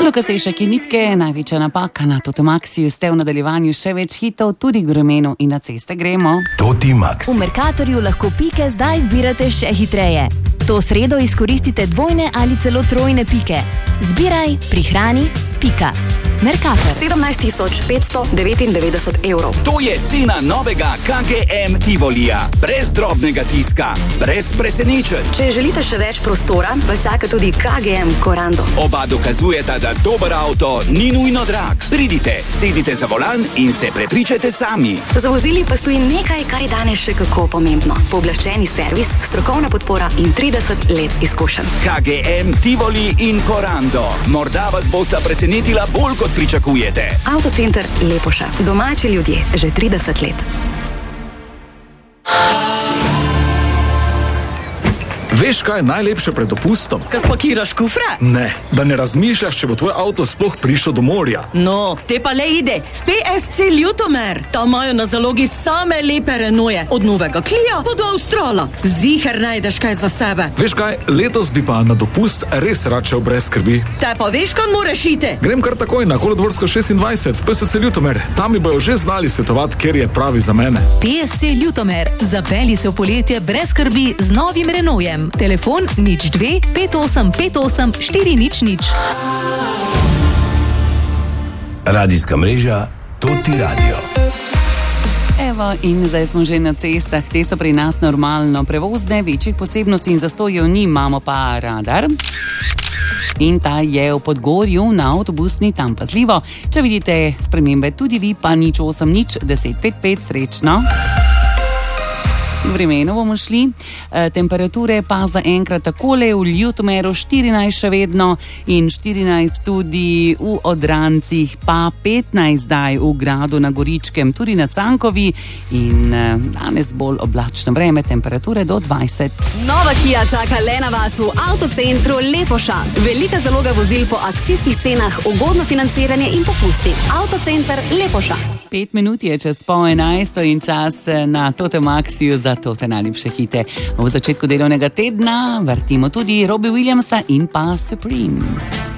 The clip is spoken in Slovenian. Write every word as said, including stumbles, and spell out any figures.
Kasejšek in Nipke, največja napaka na Totimaxiju, ste v nadaljevanju še več hitov, tudi gremenu in na ceste gremo. Totimax. V Mercatorju lahko pike zdaj zbirate še hitreje. To sredo izkoristite dvojne ali celo trojne pike. Zbiraj, prihrani, pika. Mercator. sedemnajst tisoč petsto devetindevetdeset evrov. To je cena novega K G M Tivolija. Brez drobnega tiska, brez presenečenj. Če želite še več prostora, vas čaka tudi K G M Corando. Oba dokazujeta, da dober avto ni nujno drag. Pridite, sedite za volan in se prepričajte sami. Za vozili pa stoji nekaj, kar je danes še kako pomembno. Pooblaščeni servis, strokovna podpora in trideset let izkušenj. K G M Tivoli in Corando. Morda vas bosta presenetila bolj kot pričakujete. Avtocenter Lepoša. Domači ljudje že trideset let. Veš, kaj je najlepše pred dopustom? Ko spakiraš kufre? Ne, da ne razmišljaš, če bo tvoj avto sploh prišel do morja. No, te pa le ide. S P S C Ljutomer. Tam imajo na zalogi same lepe Renaultje. Od novega Clio pa do Australa. Ziher najdeš kaj za sebe. Veš kaj, letos bi pa na dopust res rad šel brez skrbi. Te pa veš, kam moraš iti? Grem kar takoj na Kolodvorsko šestindvajset v P S C Ljutomer. Tam mi bojo že znali svetovati, ker je pravi za mene. P S C Ljutomer. Zapelji se v poletje brez skrbi z novim Renaultjem. Telefon nič dve pet osem pet osem štiri nič nič. Radijska mreža Toti Radio. Evo, in zdaj smo že na cestah, te so pri nas normalno prevozne, večjih posebnosti in zastojev ni, imamo pa radar. In ta je v Podgorju na avtobusni, tam pazljivo. Če vidite spremembe tudi vi, pa nič osem nič deset pet pet, srečno. V vremenu bomo šli, e, temperature pa za enkrat takole, v Ljutomeru štirinajst še vedno in štirinajst tudi v Odrancih, pa petnajst zdaj v Gradu na Goričkem, tudi na Cankovi in e, danes bolj oblačno vreme, temperature do dvajset. Nova Kia čaka le na vas v Avtocentru Lepoša. Velika zaloga vozil po akcijskih cenah, ugodno financiranje in popusti. Avtocenter Lepoša. Pet minut je čez pol enajsto in čas na Totimaxiju za tote najljubše hite. V začetku delovnega tedna vrtimo tudi Robbie Williamsa in pa Supreme.